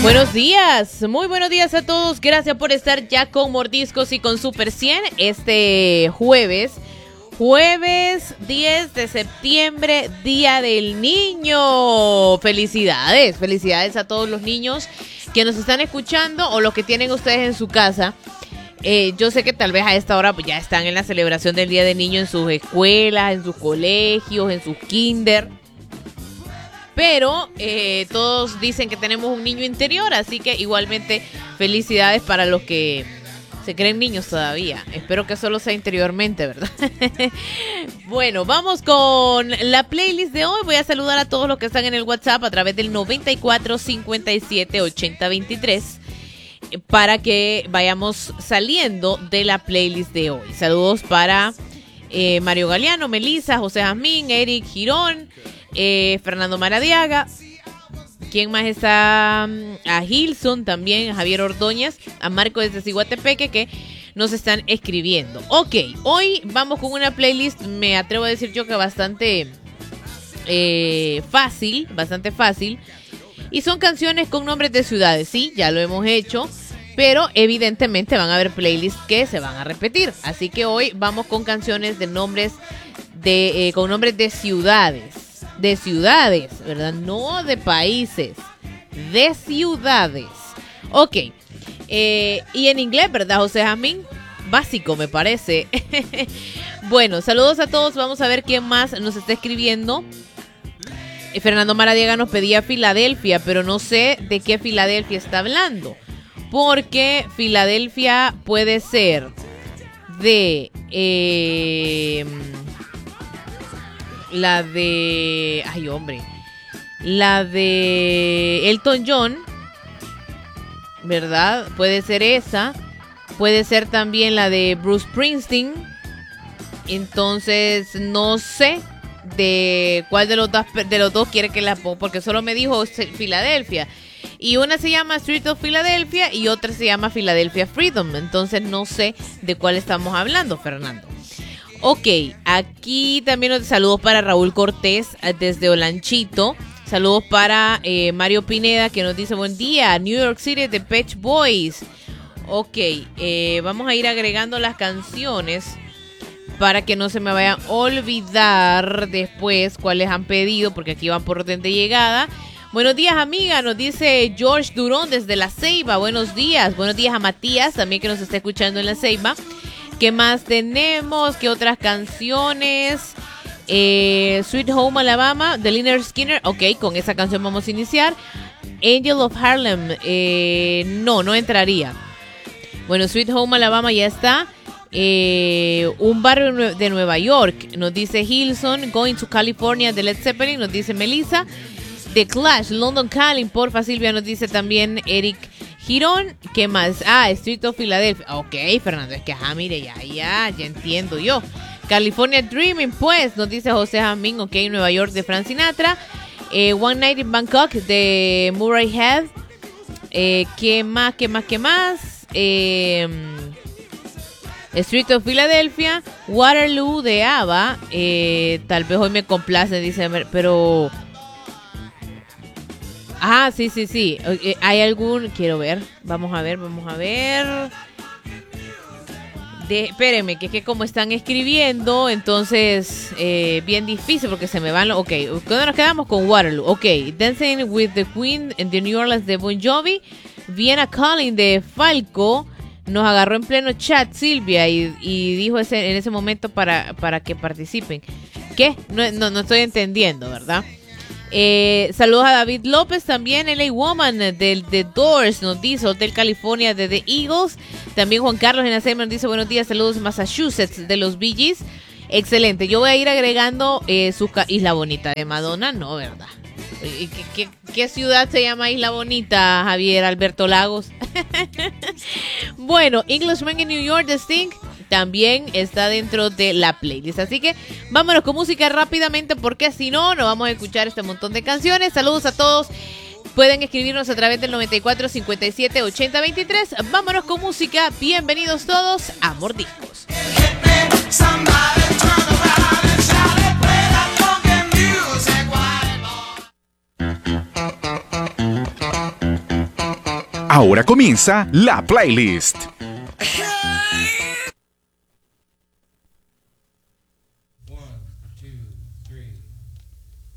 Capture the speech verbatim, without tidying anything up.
Buenos días, muy buenos días a todos. Gracias por estar ya con Mordiscos y con Super cien este jueves. Jueves diez de septiembre, Día del Niño. Felicidades, felicidades a todos los niños que nos están escuchando o los que tienen ustedes en su casa. Eh, yo sé que tal vez a esta hora pues, ya están en la celebración del Día del Niño en sus escuelas, en sus colegios, en sus kinder. Pero eh, todos dicen que tenemos un niño interior, así que igualmente felicidades para los que se creen niños todavía. Espero que solo sea interiormente, ¿verdad? Bueno, vamos con la playlist de hoy. Voy a saludar a todos los que están en el WhatsApp a través del noventa y cuatro cincuenta y siete ochenta veintitrés para que vayamos saliendo de la playlist de hoy. Saludos para eh, Mario Galeano, Melissa, José Jazmín, Eric Girón, Eh, Fernando Maradiaga. ¿Quién más está? A Gilson también, a Javier Ordóñez, a Marco desde Ciguatepeque que nos están escribiendo. Ok, hoy vamos con una playlist, me atrevo a decir yo que bastante eh, fácil, bastante fácil. Y son canciones con nombres de ciudades, sí, ya lo hemos hecho, pero evidentemente van a haber playlists que se van a repetir. Así que hoy vamos con canciones de nombres de eh, con nombres de ciudades. De ciudades, ¿verdad? No de países, de ciudades. Ok, eh, y en inglés, ¿verdad, José Jazmín? Básico, me parece. Bueno, saludos a todos. Vamos a ver quién más nos está escribiendo. eh, Fernando Maradiaga nos pedía Filadelfia, pero no sé de qué Filadelfia está hablando. Porque Filadelfia puede ser de... Eh, La de... Ay, hombre. La de Elton John, ¿verdad? Puede ser esa. Puede ser también la de Bruce Springsteen. Entonces, no sé de cuál de los dos, de los dos quiere que la ponga. Porque solo me dijo Filadelfia. Y una se llama Street of Philadelphia y otra se llama Philadelphia Freedom. Entonces, no sé de cuál estamos hablando, Fernando. Ok, aquí también nos saludos para Raúl Cortés desde Olanchito. Saludos para eh, Mario Pineda que nos dice buen día. New York City de Pet Boys. Ok, eh, vamos a ir agregando las canciones para que no se me vayan a olvidar después cuáles han pedido, porque aquí van por orden de llegada. Buenos días, amiga, nos dice George Durón desde La Ceiba. Buenos días. Buenos días a Matías también que nos está escuchando en La Ceiba. ¿Qué más tenemos? ¿Qué otras canciones? Eh, Sweet Home Alabama de Lynyrd Skynyrd. Ok, con esa canción vamos a iniciar. Angel of Harlem. Eh, no, no entraría. Bueno, Sweet Home Alabama ya está. Eh, un barrio de Nueva York. Nos dice Hilson. Going to California de Led Zeppelin. Nos dice Melissa. The Clash, London Calling. Porfa, Silvia, nos dice también Eric Girón. ¿Qué más? Ah, Street of Philadelphia. Ok, Fernando, es que ajá, mire, ya, ya, ya entiendo yo. California Dreaming, pues, nos dice José Jazmín. Ok, Nueva York de Frank Sinatra. Eh, One Night in Bangkok de Murray Head. Eh, ¿Qué más? ¿Qué más? ¿Qué más? Eh, Street of Philadelphia. Waterloo de ABBA. Eh, tal vez hoy me complace, dice, pero... Ah, sí, sí, sí. ¿Hay algún...? Quiero ver. Vamos a ver, vamos a ver. De, espérenme, que es que como están escribiendo, entonces, eh, bien difícil porque se me van... Lo, ok, ¿cuándo nos quedamos? Con Waterloo. Ok, Dancing with the Queen en The New Orleans de Bon Jovi. Vienna Calling de Falco. Nos agarró en pleno chat Silvia y, y dijo ese, en ese momento para, para que participen. ¿Qué? No, no, no estoy entendiendo, ¿verdad? Eh, saludos a David López también, L A Woman del The Doors nos dice, Hotel California de The Eagles. También Juan Carlos en la nos dice buenos días, saludos Massachusetts de los Bee Gees. Excelente, yo voy a ir agregando eh, su ca- Isla Bonita de Madonna, no, ¿verdad? ¿Qué, qué, qué ciudad se llama Isla Bonita, Javier Alberto Lagos? Bueno, Englishman in New York de Sting también está dentro de la playlist. Así que vámonos con música rápidamente porque si no, no vamos a escuchar este montón de canciones. Saludos a todos. Pueden escribirnos a través del noventa y cuatro cincuenta y siete ochenta veintitrés. Vámonos con música. Bienvenidos todos a Mordiscos. Ahora comienza la playlist. One, two, three.